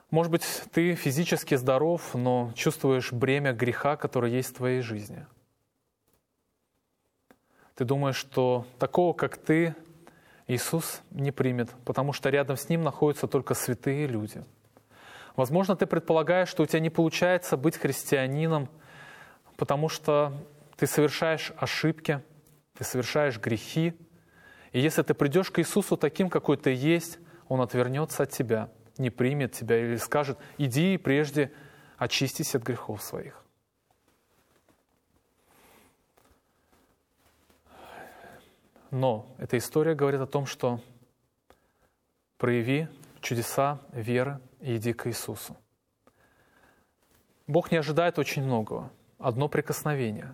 Может быть, ты физически здоров, но чувствуешь бремя греха, которое есть в твоей жизни. Ты думаешь, что такого, как ты, Иисус не примет, потому что рядом с Ним находятся только святые люди. Возможно, ты предполагаешь, что у тебя не получается быть христианином, потому что ты совершаешь ошибки, ты совершаешь грехи. И если ты придешь к Иисусу таким, какой ты есть, Он отвернется от тебя, не примет тебя или скажет: иди и прежде очистись от грехов своих. Но эта история говорит о том, что прояви чудеса веры и иди к Иисусу. Бог не ожидает очень многого. Одно прикосновение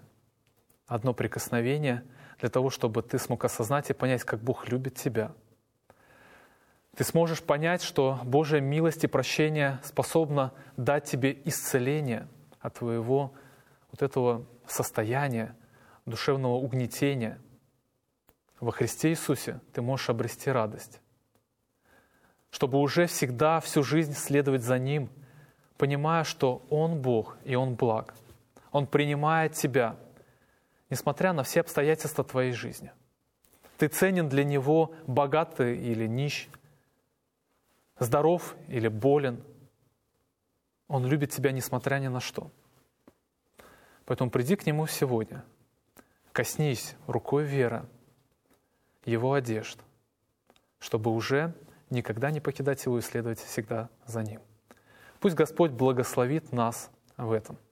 для того, чтобы ты смог осознать и понять, как Бог любит тебя. Ты сможешь понять, что Божья милость и прощение способна дать тебе исцеление от твоего вот этого состояния, душевного угнетения. Во Христе Иисусе ты можешь обрести радость. Чтобы уже всегда, всю жизнь следовать за Ним, понимая, что Он Бог и Он благ. Он принимает тебя, несмотря на все обстоятельства твоей жизни. Ты ценен для Него, богатый или нищ, здоров или болен. Он любит тебя, несмотря ни на что. Поэтому приди к Нему сегодня, коснись рукой веры Его одежд, чтобы уже никогда не покидать Его и следовать всегда за Ним. Пусть Господь благословит нас в этом.